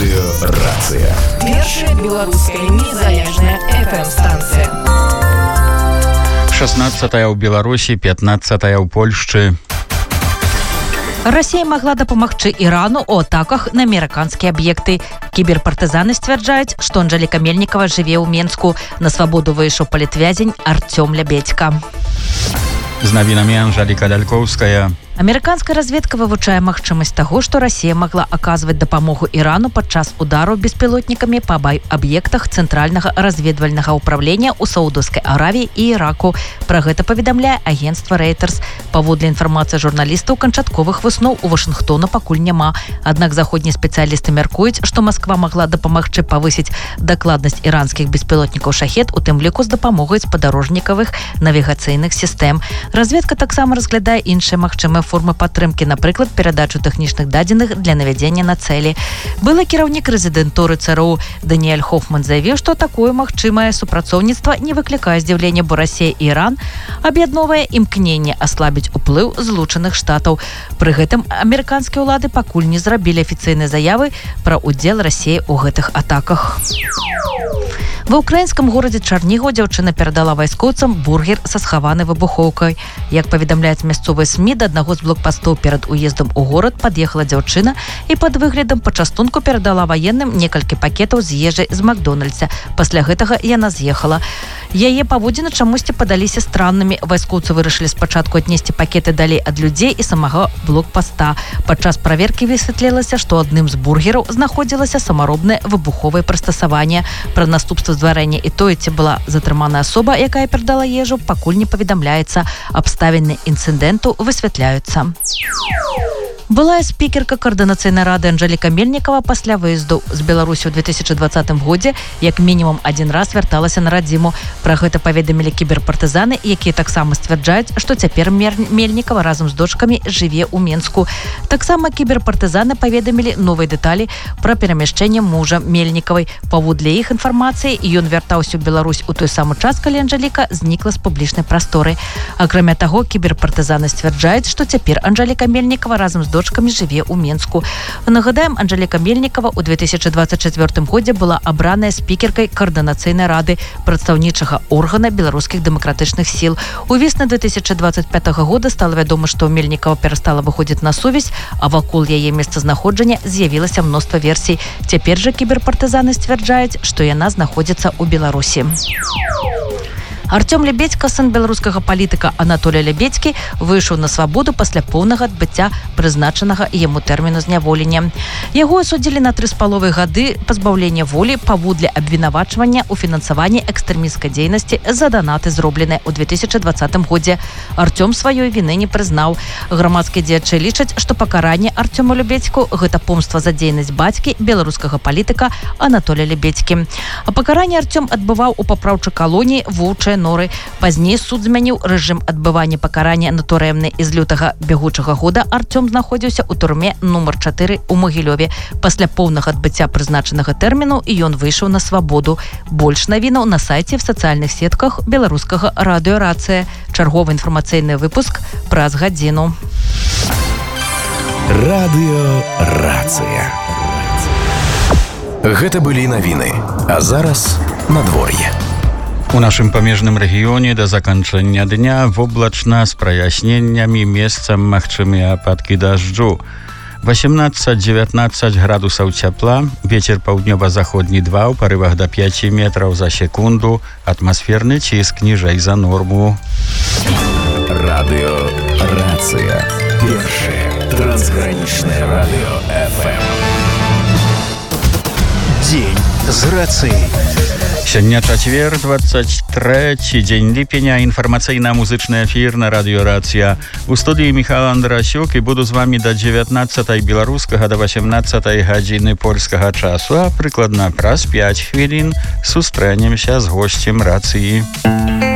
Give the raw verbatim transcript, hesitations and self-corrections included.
Радыёрацыя. Першая беларуская незалежная эф эм-станцыя. шестнадцатая ў Беларусі, пятнадцатая ў Польшчы. Расія магла дапамагчы Ірану ў атаках на амерыканскія аб'екты. Кіберпартызаны сцвярджаюць, што Анжэліка Мельнікава жыве ў Менску. На свабоду выйшаў палітвязень Артём Лябедзька. З навінамі Анжэліка Лялькоўская. Амерыканская разведка вывучае магчымасць таго, што Расія магла аказваць дапамогу Ірану падчас удараў беспілотнікамі па аб'ектах цэнтральнага разведвальнага ўправлення ў Саудаўскай Аравіі і Іраку. Пра гэта паведамляе агенцтва Reuters. Паводле інфармацыі журналістаў, канчатковых высноў у Вашынгтону пакуль няма. Аднак заходнія спецыялісты мяркуюць, што Масква магла дапамагчы павысіць дакладнасць іранскіх беспілотнікаў «Шахед», у тым ліку з дапамогай спадарожнікавых навігацыйных сістэм. Разведка таксама разглядае іншыя магчымыя формы падтрымкі, напрыклад, перадачу тэхнічных дадзеных для навядзення на цэлі. Былы кіраўнік рэзідэнтуры ЦРУ Даніэль Хофман заявіў, што такое магчымае супрацоўніцтва не выклікае здзіўлення, бо Расія і Іран аб'ядноўвае імкненне аслабіць уплыў Злучаных Штатаў. Пры гэтым амерыканскія ўлады пакуль не зрабілі афіцыйнай заявы пра ўдзел Расіі ў гэтых атаках. Ва ўкраінскім горадзе Чарнігаў дзяўчына перадала вайскоўцам бургер са схаванай выбухоўкай. Як паведамляюць мясцовыя СМІ, да аднаго з блокпастоў перад уездам у горад пад'ехала дзяўчына і пад выглядам пачастунку перадала ваенным некалькі пакетаў з ежай з Макдональдса. Пасля гэтага яна з'ехала. Яе паводзіны чамусьці падаліся страннымі. Вайскоўцы вырашылі спачатку аднесці пакеты далей ад людзей і самага блокпаста. Падчас праверкі высветлілася, што адным з бургераў знаходзілася самаробнае выбуховае прыстасаванне. Пра наступства стварэння і тое, ці была затрыманая асоба, якая перадала ежу, пакуль не паведамляецца. Абставіны інцыдэнту высвятляюцца. Былая спікерка Каардынацыйнай рады Анжэліка Мельнікава пасля выезду з Беларусі ў две тысячы двадцатым годзе як мінімум адзін раз вярталася на радзіму. Пра гэта паведамілі кіберпартызаны, якія таксама сцвярджаюць, што цяпер Мельнікава разам з дочкамі жыве ў Менску. Таксама кіберпартызаны паведамілі новыя дэталі пра перамяшчэнне мужа Мельнікавай. Паводле іх інфармацыі, ён вяртаўся ў Беларусь у той самы час, калі Анжэліка знікла з публічнай прасторы. Акрамя таго, кіберпартызаны сцвярджаюць, што цяпер Анжэліка Мельнікава разам з дочкамі жыве ў Менску. Нагадаем, Анжэліка Мельнікава ў две тысячы дваццаць чацвёртым годзе была абраная спікеркай Каардынацыйнай рады, прадстаўнічага органа беларускіх дэмакратычных сіл. У весны две тысячы дваццаць пятага года стала вядома, што Мельнікава перастала выходзіць на сувязь, а вакол яе месцазнаходжання з'явілася мноства версій. Цяпер жа кіберпартызаны сцвярджаюць, што яна знаходзіцца ў Беларусі. Артём Лябедзька, сын беларускага палітыка Анатолія Лябедзькі, выйшаў на свабоду пасля поўнага адбыцця прызначанага яму тэрміну зняволення. Яго асудзілі на тры з паловай гады пазбаўлення волі паводле абвінавачвання ў фінансаванні экстрэмісцкай дзейнасці за данаты, зробленыя ў две тысячы дваццатым годзе. Артём сваёй віны не прызнаў. Грамадскія дзеячы лічаць, што пакаранне Артёму Лябедзьку гэта помства за дзейнасць бацькі беларускага палітыка Анатолія Лябедзькі. А пакаранне Артём адбываў у папраўчай калоніі Воўчая Норы. Пазней суд змяніў рэжым адбывання пакарання на турэмны. З лютага бягучага года Артём знаходзіўся ў турме нумар чатыры ў Магілёве. Пасля поўнага адбыцця прызначанага тэрміну ён выйшаў на свабоду. Больш навінаў на сайце в сацыяльных сетках беларускага радыёрацыя. Чарговы інфармацыйны выпуск праз гадзіну. Радыёрацыя. Гэта былі навіны. А зараз надвор'е. У нашым памежным рэгіёне да заканчэння дня воблачна з праясненнямі, месцам магчымыя ападкі дажджу. восемнадцаць-дзевятнаццаць градусаў цяпла, вецер паўднёва-заходні два, у парывах да пяці метраў за секунду, атмасферны ціск ніжэй за норму. Радыёрацыя. Першае трансгранічнае радыё эф эм. Дзень з рацыяй. Сёння чацвер, дваццаць трэці дзень ліпеня, інфармацыйна-музычны эфір на радыёрацыя. У студыі Міхал Андрасюк і буду з вамі да дзевятнаццатай беларускага, да васемнаццатай гадзіны польскага часу, а прыкладна праз пяць хвілін сустрэнемся з госцем рацыі.